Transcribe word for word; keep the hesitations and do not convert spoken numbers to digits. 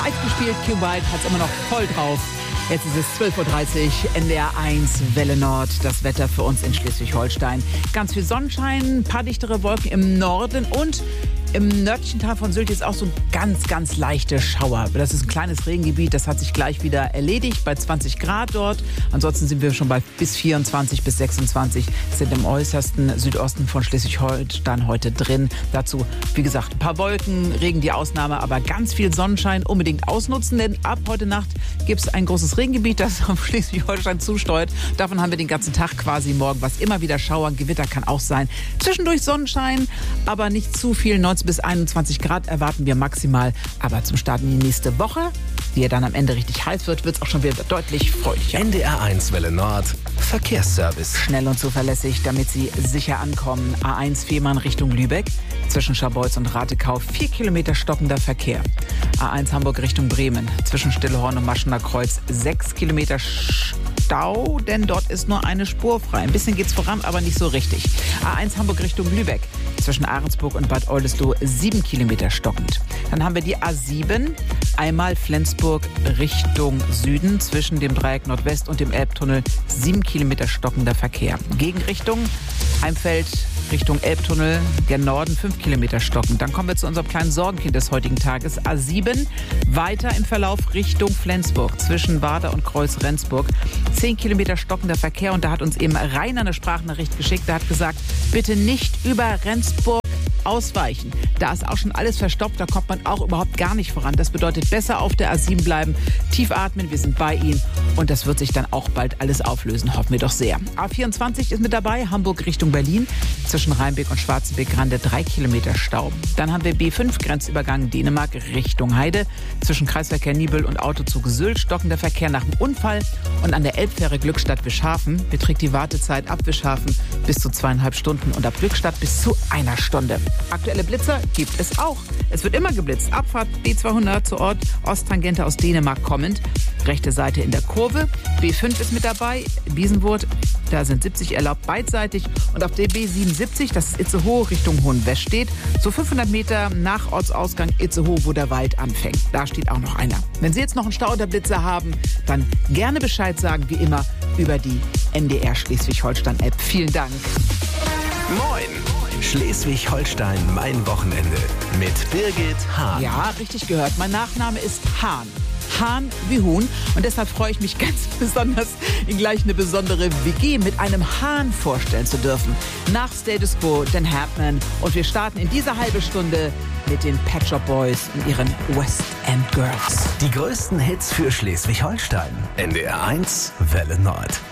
Eis gespielt, Kuwait hat es immer noch voll drauf. Jetzt ist es zwölf Uhr dreißig, N D R eins, Welle Nord. Das Wetter für uns in Schleswig-Holstein. Ganz viel Sonnenschein, ein paar dichtere Wolken im Norden und im nördlichen Teil von Sylt ist auch so ein ganz, ganz leichte Schauer. Das ist ein kleines Regengebiet, das hat sich gleich wieder erledigt, bei zwanzig Grad dort. Ansonsten sind wir schon bei bis vierundzwanzig bis sechsundzwanzig, sind im äußersten Südosten von Schleswig-Holstein heute drin. Dazu, wie gesagt, ein paar Wolken, Regen die Ausnahme, aber ganz viel Sonnenschein unbedingt ausnutzen, denn ab heute Nacht gibt es ein großes Regengebiet, das auf Schleswig-Holstein zusteuert. Davon haben wir den ganzen Tag quasi morgen, was immer wieder Schauer, Gewitter kann auch sein. Zwischendurch Sonnenschein, aber nicht zu viel, neunzehn bis einundzwanzig Grad erwarten wir maximal. Aber zum Start in die nächste Woche, die ja dann am Ende richtig heiß wird, wird es auch schon wieder deutlich freundlicher. N D R eins Welle Nord, Verkehrsservice. Schnell und zuverlässig, damit Sie sicher ankommen. A eins Fehmarn Richtung Lübeck. Zwischen Scharbeutz und Ratekau vier Kilometer stockender Verkehr. A eins Hamburg Richtung Bremen. Zwischen Stillhorn und Maschener Kreuz sechs Kilometer Stau, denn dort ist nur eine Spur frei. Ein bisschen geht's voran, aber nicht so richtig. A eins Hamburg Richtung Lübeck. Zwischen Ahrensburg und Bad Oldesloe sieben Kilometer stockend. Dann haben wir die A sieben, einmal Flensburg Richtung Süden, zwischen dem Dreieck Nordwest und dem Elbtunnel sieben Kilometer stockender Verkehr. Gegenrichtung Heimfeld Richtung Elbtunnel, gen Norden fünf Kilometer stockend. Dann kommen wir zu unserem kleinen Sorgenkind des heutigen Tages. A sieben, weiter im Verlauf Richtung Flensburg, zwischen Warder und Kreuz-Rendsburg. zehn Kilometer stockender Verkehr. Und da hat uns eben Rainer eine Sprachnachricht geschickt. Der hat gesagt, bitte nicht über Rendsburg ausweichen. Da ist auch schon alles verstopft, da kommt man auch überhaupt gar nicht voran. Das bedeutet, besser auf der A sieben bleiben, tief atmen, wir sind bei Ihnen und das wird sich dann auch bald alles auflösen, hoffen wir doch sehr. A vierundzwanzig ist mit dabei, Hamburg Richtung Berlin, zwischen Rheinbeck und Schwarzenbeck-Grande drei Kilometer Stau. Dann haben wir B fünf, Grenzübergang Dänemark Richtung Heide, zwischen Kreisverkehr Nibel und Autozug Sylt, stockender Verkehr nach dem Unfall und an der Elbfähre Glückstadt-Wischhafen beträgt die Wartezeit ab Wischhafen bis zu zweieinhalb Stunden und ab Glückstadt bis zu einer Stunde. Aktuelle Blitzer gibt es auch. Es wird immer geblitzt. Abfahrt B zweihundert zu Ort Osttangente aus Dänemark kommend. Rechte Seite in der Kurve. B fünf ist mit dabei. Biesenwurth, da sind siebzig erlaubt beidseitig. Und auf der B siebenundsiebzig, das ist Itzehoe Richtung Hohenwest steht, so fünfhundert Meter nach Ortsausgang Itzehoe, wo der Wald anfängt. Da steht auch noch einer. Wenn Sie jetzt noch einen Stau oder Blitzer haben, dann gerne Bescheid sagen, wie immer, über die N D R Schleswig-Holstein-App. Vielen Dank. Moin! Schleswig-Holstein, mein Wochenende mit Birgit Hahn. Ja, richtig gehört. Mein Nachname ist Hahn. Hahn wie Huhn. Und deshalb freue ich mich ganz besonders, Ihnen gleich eine besondere W G mit einem Hahn vorstellen zu dürfen. Nach Status Quo, Dan Hartman. Und wir starten in dieser halben Stunde mit den Pet Shop Boys und ihren West End Girls. Die größten Hits für Schleswig-Holstein. N D R eins Welle Nord.